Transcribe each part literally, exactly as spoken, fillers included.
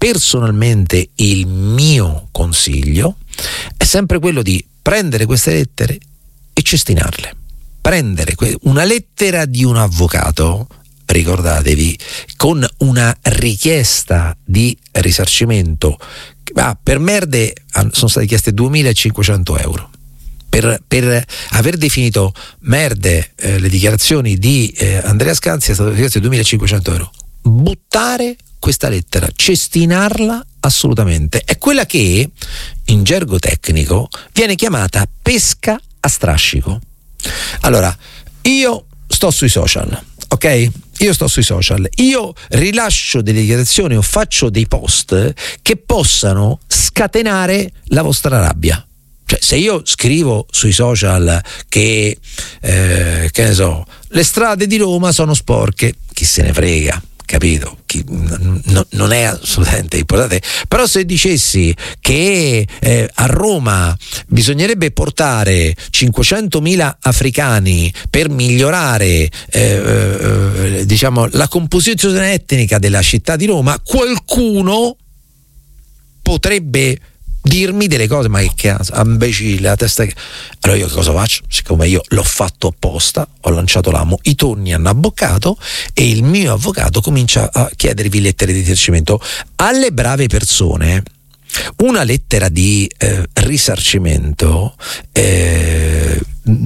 personalmente il mio consiglio è sempre quello di prendere queste lettere e cestinarle. Prendere una lettera di un avvocato, ricordatevi, con una richiesta di risarcimento, ah, per merde sono state chieste duemilacinquecento euro. Per, per aver definito merde eh, le dichiarazioni di eh, Andrea Scanzi è stato chiesto duemilacinquecento euro. Buttare questa lettera, cestinarla assolutamente. È quella che in gergo tecnico viene chiamata pesca a strascico. Allora, io sto sui social, ok? Io sto sui social, io rilascio delle dichiarazioni o faccio dei post che possano scatenare la vostra rabbia. Cioè, se io scrivo sui social che, eh, che ne so, le strade di Roma sono sporche, chi se ne frega, capito? Chi, no, non è assolutamente importante. Però se dicessi che eh, a Roma bisognerebbe portare cinquecentomila africani per migliorare eh, eh, diciamo la composizione etnica della città di Roma, qualcuno potrebbe dirmi delle cose, ma che cazzo, imbecille, la testa che... Allora io che cosa faccio? Siccome io l'ho fatto apposta, ho lanciato l'amo, i tonni hanno abboccato e il mio avvocato comincia a chiedervi lettere di risarcimento. Alle brave persone una lettera di eh, risarcimento eh,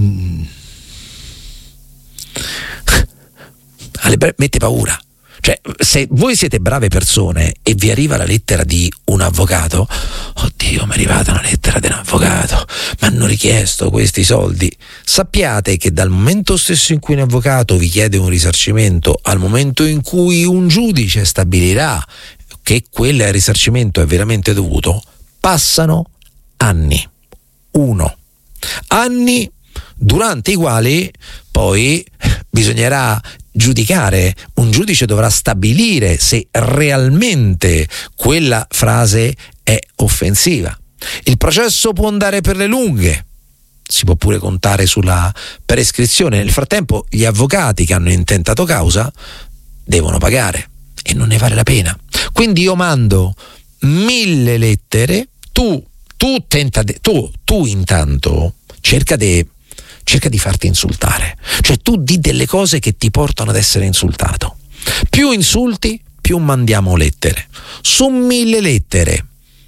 alle bra- mette paura. Cioè, se voi siete brave persone e vi arriva la lettera di un avvocato, oddio, mi è arrivata una lettera di un avvocato, mi hanno richiesto questi soldi, sappiate che dal momento stesso in cui un avvocato vi chiede un risarcimento al momento in cui un giudice stabilirà che quel risarcimento è veramente dovuto, passano anni. Uno. Anni durante i quali poi bisognerà giudicare, un giudice dovrà stabilire se realmente quella frase è offensiva. Il processo può andare per le lunghe, si può pure contare sulla prescrizione. Nel frattempo gli avvocati che hanno intentato causa devono pagare e non ne vale la pena. Quindi io mando mille lettere, tu tu tenta de, tu tu intanto cerca di cerca di farti insultare, cioè tu di delle cose che ti portano ad essere insultato. Più insulti, più mandiamo lettere. Su mille lettere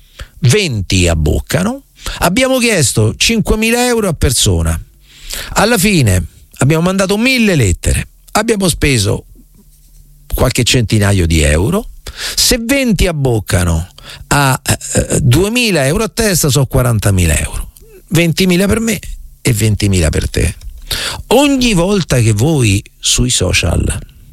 venti abboccano. Abbiamo chiesto cinquemila euro a persona, alla fine abbiamo mandato mille lettere, abbiamo speso qualche centinaio di euro. Se venti abboccano a eh, duemila euro a testa, sono quarantamila euro, ventimila per me e ventimila per te. Ogni volta che voi sui social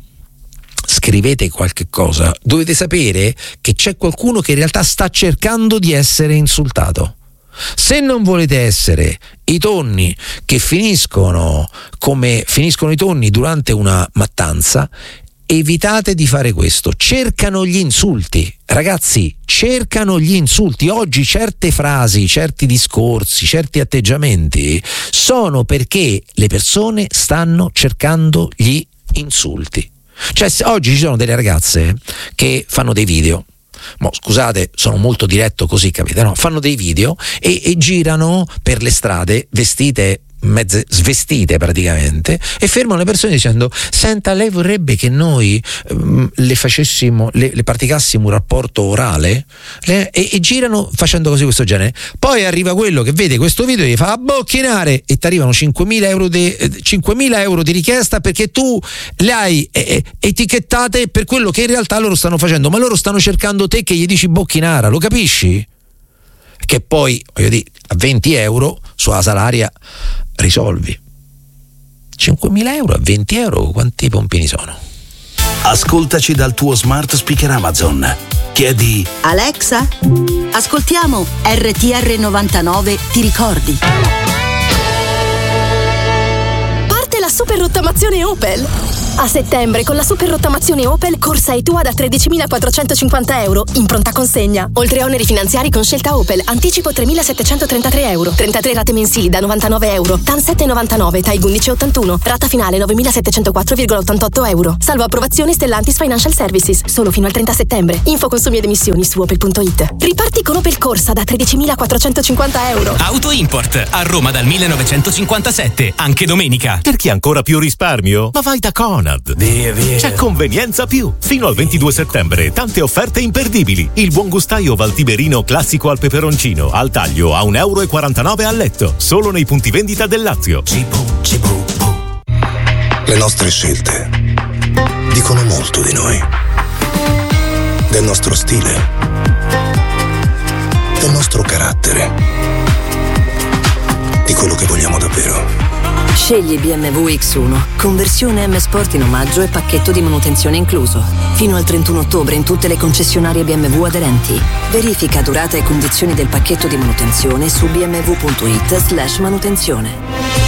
scrivete qualche cosa, dovete sapere che c'è qualcuno che in realtà sta cercando di essere insultato. Se non volete essere i tonni che finiscono come finiscono i tonni durante una mattanza, evitate di fare questo. Cercano gli insulti, ragazzi, cercano gli insulti. Oggi certe frasi, certi discorsi, certi atteggiamenti sono perché le persone stanno cercando gli insulti. Cioè, oggi ci sono delle ragazze che fanno dei video, mo, scusate, sono molto diretto così, capite, no? Fanno dei video e, e girano per le strade vestite mezze svestite praticamente e fermano le persone dicendo: senta, lei vorrebbe che noi um, le facessimo le, le praticassimo un rapporto orale? Le, e, e girano facendo cose di questo genere. Poi arriva quello che vede questo video e gli fa abbocchinare e ti arrivano cinquemila euro di cinquemila euro di richiesta perché tu le hai eh, etichettate per quello che in realtà loro stanno facendo, ma loro stanno cercando te che gli dici bocchinara, lo capisci? Che poi, voglio dire, a venti euro sulla salaria risolvi. cinquemila euro a venti euro, quanti pompini sono? Ascoltaci dal tuo smart speaker Amazon. Chiedi: Alexa, ascoltiamo R T R novantanove, ti ricordi? Parte la super rottamazione Opel. A settembre, con la super rottamazione Opel, corsa e tua da tredicimilaquattrocentocinquanta euro, in pronta consegna. Oltre a oneri finanziari con scelta Opel, anticipo tremilasettecentotrentatré euro, trentatré rate mensili da novantanove euro, T A N sette virgola novantanove, T A I undici virgola ottantuno, rata finale novemilasettecentoquattro virgola ottantotto euro. Salvo approvazione Stellantis Financial Services, solo fino al trenta settembre. Info consumi ed emissioni su opel punto it. Riparti con Opel Corsa da tredicimilaquattrocentocinquanta euro. Auto Import, a Roma dal millenovecentocinquantasette, anche domenica. Per chi ha ancora più risparmio? Ma vai da Conad. Via, via. C'è Convenienza Più. Fino al ventidue settembre, tante offerte imperdibili. Il buon gustaio Valtiberino classico al peperoncino, al taglio a un euro e quarantanove al letto. Solo nei punti vendita del Lazio. Cibo, cibo, le nostre scelte dicono molto di noi. Del nostro stile. Del nostro carattere. Di quello che vogliamo davvero. Scegli B M W X uno, conversione M Sport in omaggio e pacchetto di manutenzione incluso. Fino al trentuno ottobre in tutte le concessionarie B M W aderenti. Verifica durata e condizioni del pacchetto di manutenzione su bmw.it slash manutenzione.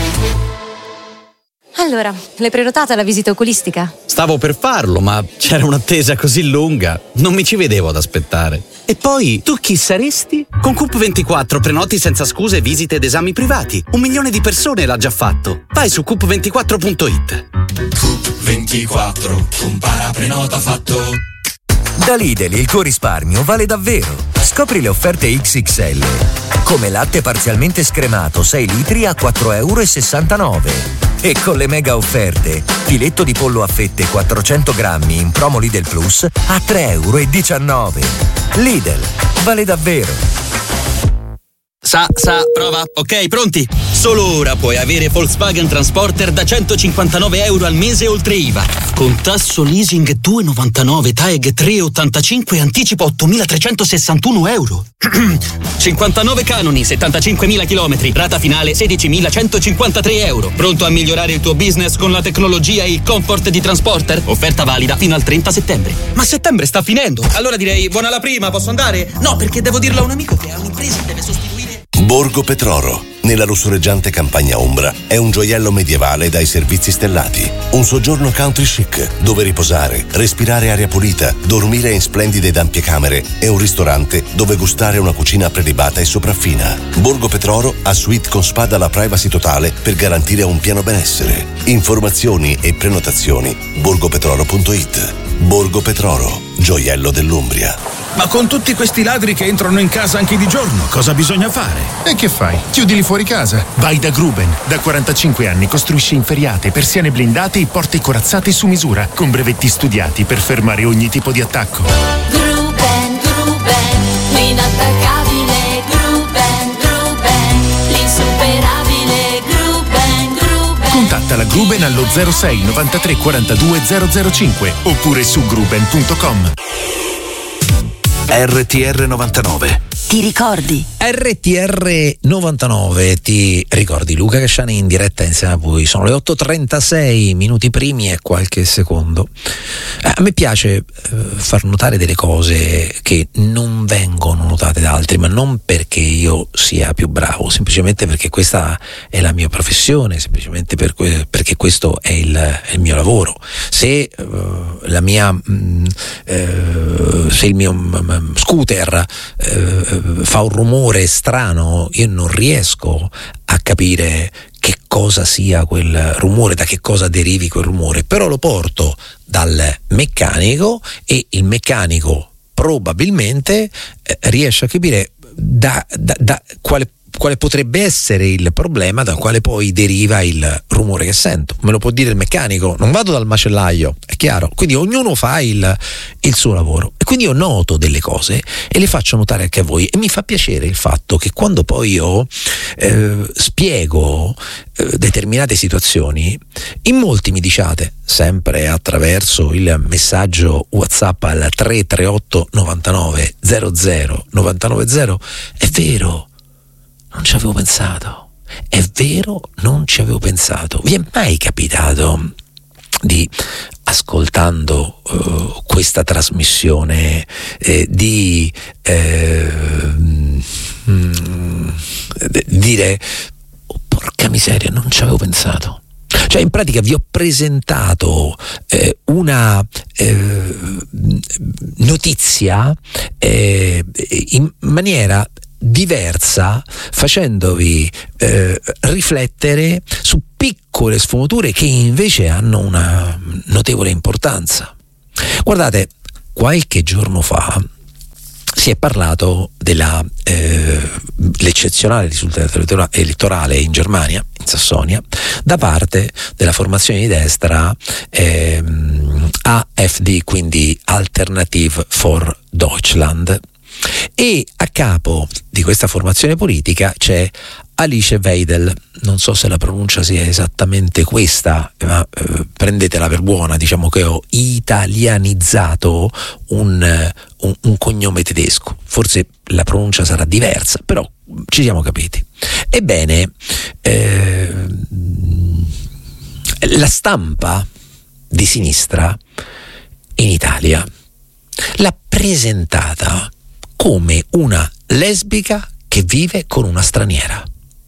Allora, l'hai prenotata la visita oculistica? Stavo per farlo, ma c'era un'attesa così lunga, non mi ci vedevo ad aspettare. E poi, tu chi saresti? Con Coop ventiquattro prenoti senza scuse visite ed esami privati. Un milione di persone l'ha già fatto. Vai su coop ventiquattro punto it. Coop ventiquattro, compara prenota fatto. Da Lidl il tuo risparmio vale davvero. Scopri le offerte X X L. Come latte parzialmente scremato sei litri a quattro virgola sessantanove euro. E con le mega offerte, filetto di pollo a fette quattrocento grammi in promo Lidl Plus a tre virgola diciannove euro. Lidl, vale davvero. Sa, sa, prova. Ok, pronti? Solo ora puoi avere Volkswagen Transporter da centocinquantanove euro al mese oltre I V A. Con tasso leasing due virgola novantanove, T A E G tre virgola ottantacinque e anticipo ottomilatrecentosessantuno euro. cinquantanove canoni, settantacinquemila chilometri, rata finale sedicimilacentocinquantatré euro. Pronto a migliorare il tuo business con la tecnologia e il comfort di Transporter? Offerta valida fino al trenta settembre. Ma settembre sta finendo. Allora direi buona la prima, posso andare? No, perché devo dirlo a un amico che ha un'impresa e deve sostituire. Borgo Petroro, nella lussureggiante campagna ombra, è un gioiello medievale dai servizi stellati. Un soggiorno country chic, dove riposare, respirare aria pulita, dormire in splendide ed ampie camere e un ristorante dove gustare una cucina prelibata e sopraffina. Borgo Petroro ha suite con spa dalla privacy totale per garantire un pieno benessere. Informazioni e prenotazioni borgopetroro punto it. Borgo Petroro, gioiello dell'Umbria. Ma con tutti questi ladri che entrano in casa anche di giorno, cosa bisogna fare? E che fai? Chiudili fuori casa. Vai da Gruben. Da quarantacinque anni costruisce inferriate, persiane blindate e porte corazzate su misura, con brevetti studiati per fermare ogni tipo di attacco. Gruben, Gruben, l'inattaccabile Gruben, Gruben, l'insuperabile Gruben, Gruben. Contatta la Gruben allo zero sei novantatré quarantadue zero zero cinque oppure su gruben punto com. R T R novantanove. Ti ricordi? R T R novantanove, ti ricordi Luca Casciani in diretta insieme a voi. Sono le otto e trentasei, minuti primi e qualche secondo. Eh, a me piace eh, far notare delle cose che non vengono notate da altri, ma non perché io sia più bravo, semplicemente perché questa è la mia professione, semplicemente per que- perché questo è il, è il mio lavoro. Se eh, la mia mh, eh, se il mio mh, scooter eh, fa un rumore strano, io non riesco a capire che cosa sia quel rumore, da che cosa derivi quel rumore, però lo porto dal meccanico e il meccanico probabilmente eh, riesce a capire da, da, da quale quale potrebbe essere il problema da quale poi deriva il rumore che sento. Me lo può dire il meccanico, non vado dal macellaio, è chiaro. Quindi ognuno fa il, il suo lavoro e quindi io noto delle cose e le faccio notare anche a voi, e mi fa piacere il fatto che quando poi io eh, spiego eh, determinate situazioni, in molti mi diciate, sempre attraverso il messaggio WhatsApp al tre tre otto novantanove zero zero novantanove zero, è vero, non ci avevo pensato, è vero, non ci avevo pensato. Vi è mai capitato di, ascoltando uh, questa trasmissione, eh, di eh, mm, dire oh, porca miseria, non ci avevo pensato? Cioè, in pratica vi ho presentato eh, una eh, notizia eh, in maniera diversa, facendovi eh, riflettere su piccole sfumature che invece hanno una notevole importanza. Guardate, qualche giorno fa si è parlato dell'eccezionale eh, risultato elettorale in Germania, in Sassonia, da parte della formazione di destra eh, A F D, quindi Alternative for Deutschland, e a capo di questa formazione politica c'è Alice Weidel. Non so se la pronuncia sia esattamente questa, ma eh, prendetela per buona, diciamo che ho italianizzato un, un, un cognome tedesco, forse la pronuncia sarà diversa, però ci siamo capiti. Ebbene, eh, la stampa di sinistra in Italia l'ha presentata come una lesbica che vive con una straniera.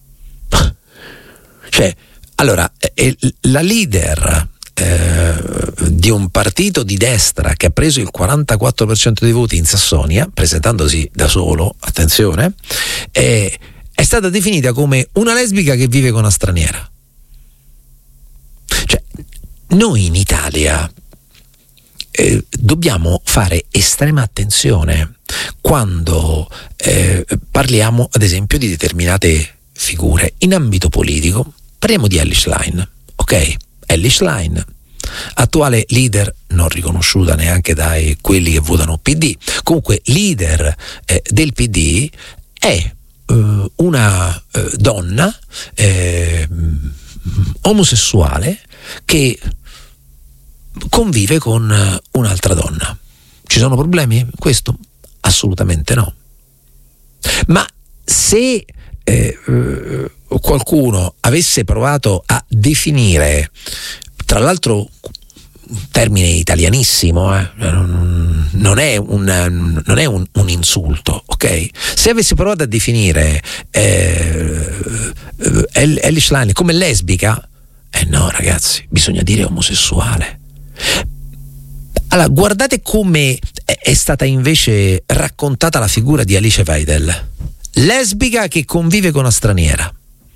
Cioè, allora, eh, la leader eh, di un partito di destra che ha preso il quarantaquattro per cento dei voti in Sassonia, presentandosi da solo, attenzione, eh, è stata definita come una lesbica che vive con una straniera. Cioè, noi in Italia eh, dobbiamo fare estrema attenzione quando eh, parliamo, ad esempio, di determinate figure. In ambito politico parliamo di Elly Schlein, ok? Elly Schlein, attuale leader non riconosciuta neanche dai quelli che votano P D, comunque leader eh, del P D, è eh, una eh, donna eh, omosessuale che convive con un'altra donna. Ci sono problemi? Questo? Assolutamente no. Ma se eh, qualcuno avesse provato a definire, tra l'altro termine italianissimo, eh, non è, un, non è un, un insulto, ok? Se avesse provato a definire eh, Elly Schlein come lesbica, eh no ragazzi, bisogna dire omosessuale. Allora, guardate come è stata invece raccontata la figura di Alice Weidel, lesbica che convive con una straniera.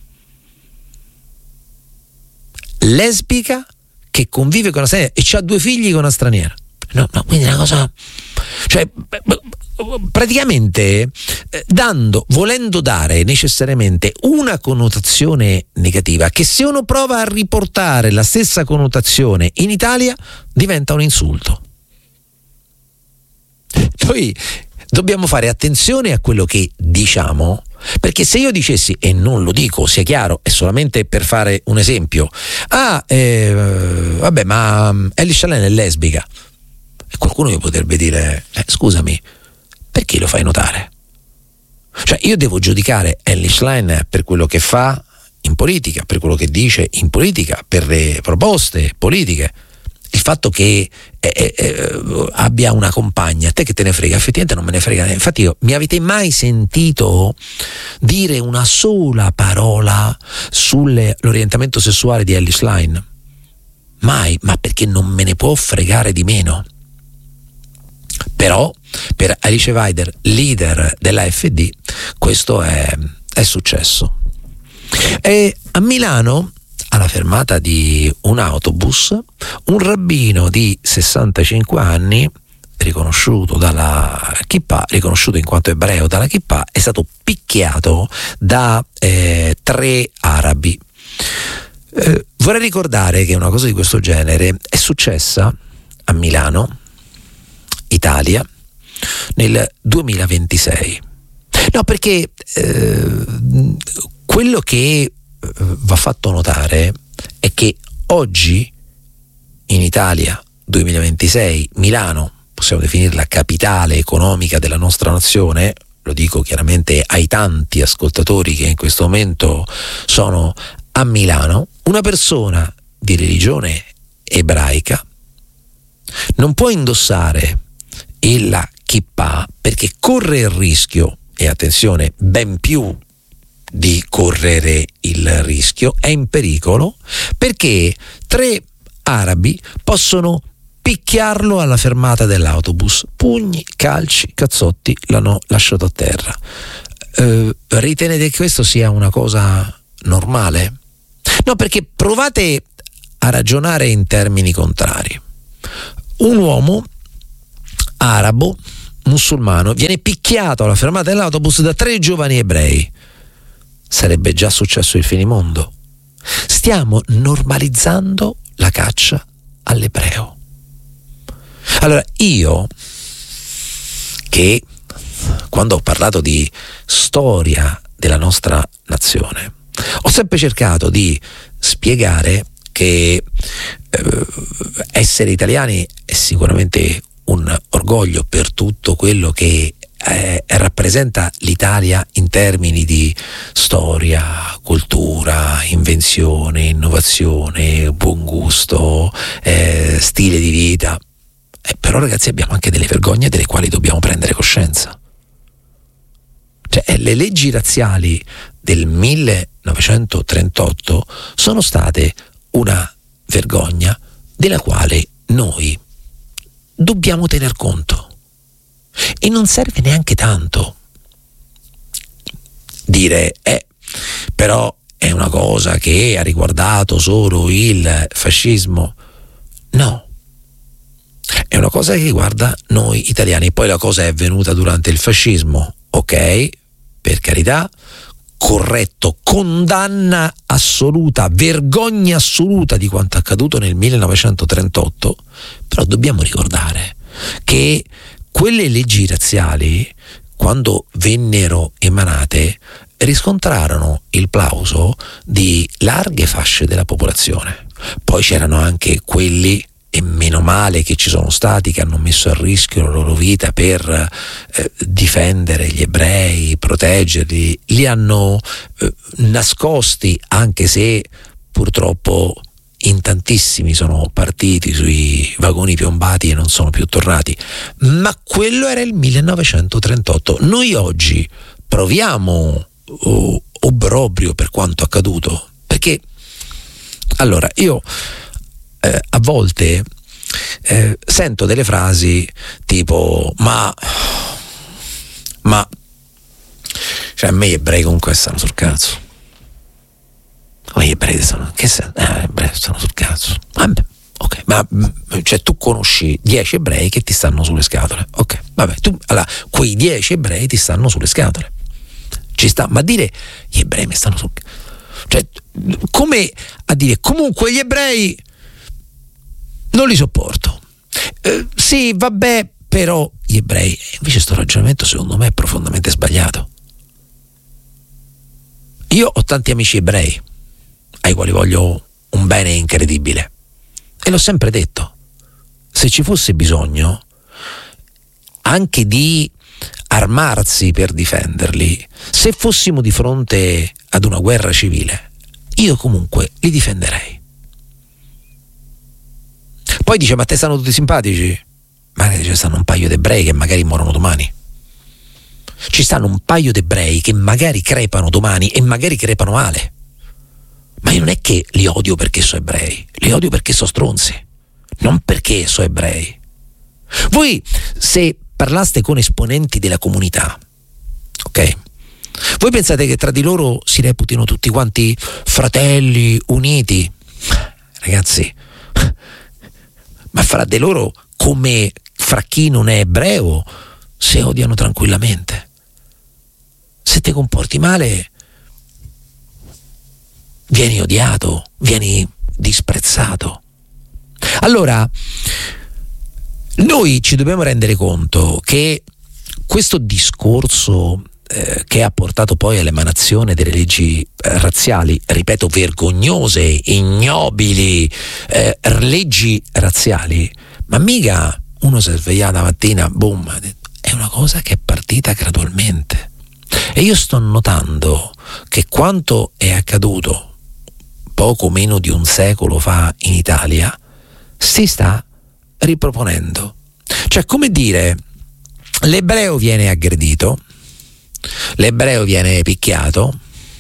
Lesbica che convive con una straniera e ha due figli con una straniera. No, no, quindi è una cosa, cioè praticamente dando, volendo dare necessariamente una connotazione negativa, che se uno prova a riportare la stessa connotazione in Italia diventa un insulto. Noi dobbiamo fare attenzione a quello che diciamo, perché se io dicessi, e non lo dico, sia chiaro, è solamente per fare un esempio, ah eh, vabbè ma Elly Schlein è lesbica, e qualcuno mi potrebbe dire eh, scusami, perché lo fai notare? Cioè io devo giudicare Elly Schlein per quello che fa in politica, per quello che dice in politica, per le proposte politiche. Il fatto che eh, eh, abbia una compagna, a te che te ne frega? Effettivamente non me ne frega. Infatti io, mi avete mai sentito dire una sola parola sull'orientamento sessuale di Elly Schlein? Mai, ma perché non me ne può fregare di meno. Però per Alice Weidel, leader della F D, questo è, è successo. E a Milano, alla fermata di un autobus, un rabbino di sessantacinque anni, riconosciuto dalla Kippah, riconosciuto in quanto ebreo dalla Kippah, è stato picchiato da eh, tre arabi. Eh, vorrei ricordare che una cosa di questo genere è successa a Milano, Italia, nel duemilaventisei. No, perché eh, quello che va fatto notare è che oggi in Italia, duemilaventisei, Milano, possiamo definirla capitale economica della nostra nazione, lo dico chiaramente ai tanti ascoltatori che in questo momento sono a Milano, una persona di religione ebraica non può indossare la kippah perché corre il rischio, e attenzione, ben più di correre il rischio, è in pericolo perché tre arabi possono picchiarlo alla fermata dell'autobus, pugni, calci, cazzotti, l'hanno lasciato a terra. Eh, ritenete che questo sia una cosa normale? No, perché provate a ragionare in termini contrari. Un uomo arabo musulmano viene picchiato alla fermata dell'autobus da tre giovani ebrei. Sarebbe già successo il finimondo. Stiamo normalizzando la caccia all'ebreo. Allora, io che quando ho parlato di storia della nostra nazione ho sempre cercato di spiegare che eh, essere italiani è sicuramente un orgoglio per tutto quello che eh, rappresenta l'Italia in termini di storia, cultura, invenzione, innovazione, buon gusto, eh, stile di vita. Eh, però ragazzi, abbiamo anche delle vergogne delle quali dobbiamo prendere coscienza. Cioè, le leggi razziali del millenovecentotrentotto sono state una vergogna della quale noi dobbiamo tener conto. E non serve neanche tanto dire eh, però è una cosa che ha riguardato solo il fascismo. No, è una cosa che riguarda noi italiani. Poi la cosa è avvenuta durante il fascismo, ok, per carità, corretto, condanna assoluta, vergogna assoluta di quanto accaduto nel millenovecentotrentotto, però dobbiamo ricordare che quelle leggi razziali, quando vennero emanate, riscontrarono il plauso di larghe fasce della popolazione. Poi c'erano anche quelli, e meno male che ci sono stati, che hanno messo a rischio la loro vita per eh, difendere gli ebrei, proteggerli, li hanno eh, nascosti, anche se purtroppo in tantissimi sono partiti sui vagoni piombati e non sono più tornati. Ma quello era il millenovecentotrentotto. Noi oggi proviamo oh, obbrobrio per quanto accaduto, perché allora io Eh, a volte eh, sento delle frasi tipo ma ma cioè a me gli ebrei comunque stanno sul cazzo. Come gli ebrei stanno, che stanno, eh, ebrei stanno sul cazzo. Vabbè, ok, ma cioè tu conosci dieci ebrei che ti stanno sulle scatole. Ok, vabbè, tu allora quei dieci ebrei ti stanno sulle scatole. Ci sta, ma dire gli ebrei mi stanno sul cazzo, cioè come a dire comunque gli ebrei non li sopporto. Eh, sì, vabbè, però gli ebrei. Invece sto ragionamento secondo me è profondamente sbagliato. Io ho tanti amici ebrei ai quali voglio un bene incredibile e l'ho sempre detto. Se ci fosse bisogno anche di armarsi per difenderli, se fossimo di fronte ad una guerra civile, io comunque li difenderei. Poi dice, ma te stanno tutti simpatici? Magari ci stanno un paio di ebrei che magari morono domani. Ci stanno un paio di ebrei che magari crepano domani e magari crepano male. Ma io non è che li odio perché sono ebrei, li odio perché sono stronzi, non perché sono ebrei. Voi, se parlaste con esponenti della comunità, ok? Voi pensate che tra di loro si reputino tutti quanti fratelli, uniti? Ragazzi, ma fra di loro, come fra chi non è ebreo, si odiano tranquillamente. Se ti comporti male, vieni odiato, vieni disprezzato. Allora, noi ci dobbiamo rendere conto che questo discorso eh, che ha portato poi all'emanazione delle leggi eh, razziali, ripeto, vergognose, ignobili, eh, leggi razziali, ma mica uno si è svegliato la mattina, boom, è una cosa che è partita gradualmente. E io sto notando che quanto è accaduto poco meno di un secolo fa in Italia si sta riproponendo. Cioè, come dire, l'ebreo viene aggredito, l'ebreo viene picchiato,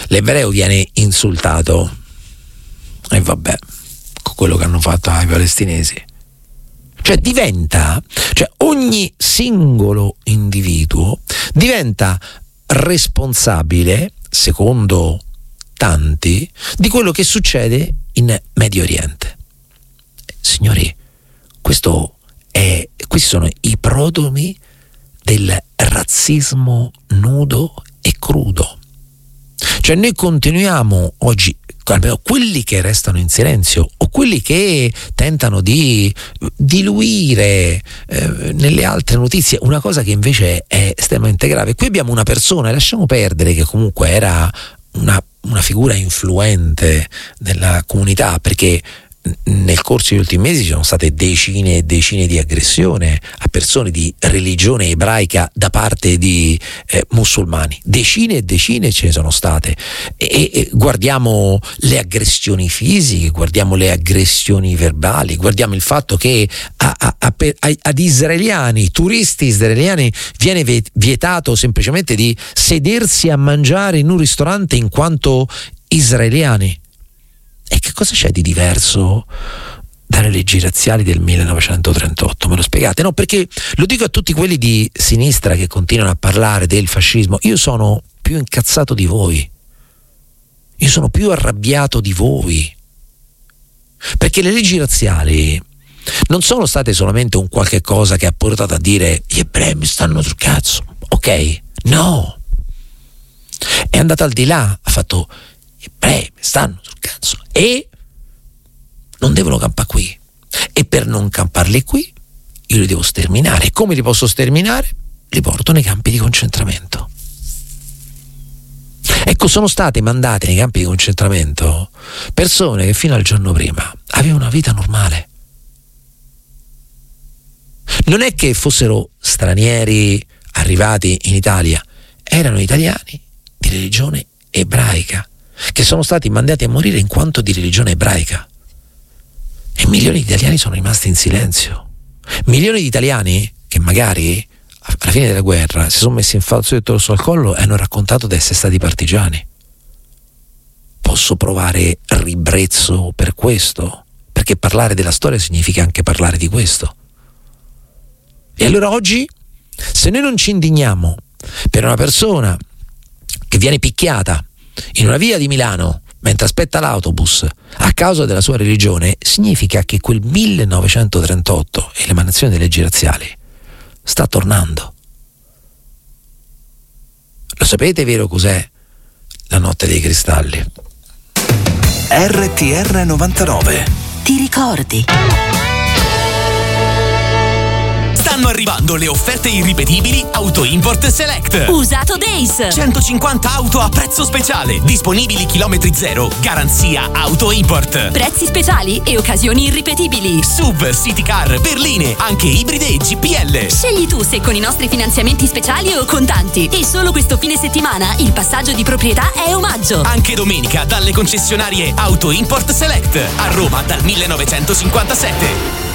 l'ebreo viene insultato, e vabbè, con quello che hanno fatto ai palestinesi. Cioè diventa, cioè ogni singolo individuo diventa responsabile, secondo tanti, di quello che succede in Medio Oriente. Signori, questo è, questi sono i prodromi del razzismo nudo e crudo. Cioè noi continuiamo oggi, almeno quelli che restano in silenzio o quelli che tentano di diluire eh, nelle altre notizie una cosa che invece è estremamente grave. Qui abbiamo una persona, lasciamo perdere che comunque era una, una figura influente nella comunità, perché nel corso degli ultimi mesi ci sono state decine e decine di aggressioni a persone di religione ebraica da parte di eh, musulmani, decine e decine ce ne sono state, e, e guardiamo le aggressioni fisiche, guardiamo le aggressioni verbali, guardiamo il fatto che a, a, a, a, ad israeliani, turisti israeliani, viene vietato semplicemente di sedersi a mangiare in un ristorante in quanto israeliani. E che cosa c'è di diverso dalle leggi razziali del millenovecentotrentotto? Me lo spiegate? No, perché lo dico a tutti quelli di sinistra che continuano a parlare del fascismo. Io sono più incazzato di voi, io sono più arrabbiato di voi, perché le leggi razziali non sono state solamente un qualche cosa che ha portato a dire gli ebrei mi stanno sul cazzo, ok? No, è andata al di là, ha fatto gli ebrei mi stanno sul cazzo e non devono campare qui, e per non camparli qui io li devo sterminare. E come li posso sterminare? Li porto nei campi di concentramento. Ecco, sono state mandate nei campi di concentramento persone che fino al giorno prima avevano una vita normale. Non è che fossero stranieri arrivati in Italia, erano italiani di religione ebraica che sono stati mandati a morire in quanto di religione ebraica, e milioni di italiani sono rimasti in silenzio. Milioni di italiani che magari alla fine della guerra si sono messi in fazzoletto rosso al collo e hanno raccontato di essere stati partigiani. Posso provare ribrezzo per questo, perché parlare della storia significa anche parlare di questo. E allora oggi, se noi non ci indigniamo per una persona che viene picchiata in una via di Milano mentre aspetta l'autobus a causa della sua religione, significa che quel millenovecentotrentotto e l'emanazione delle leggi razziali sta tornando. Lo sapete vero cos'è la notte dei cristalli? R T R novantanove. Ti ricordi? Stanno arrivando le offerte irripetibili Auto Import Select. Usato Days. centocinquanta auto a prezzo speciale, disponibili chilometri zero, garanzia Auto Import. Prezzi speciali e occasioni irripetibili. S U V, City Car, berline, anche ibride e G P L. Scegli tu se con i nostri finanziamenti speciali o contanti. E solo questo fine settimana il passaggio di proprietà è omaggio. Anche domenica dalle concessionarie Auto Import Select a Roma dal millenovecentocinquantasette.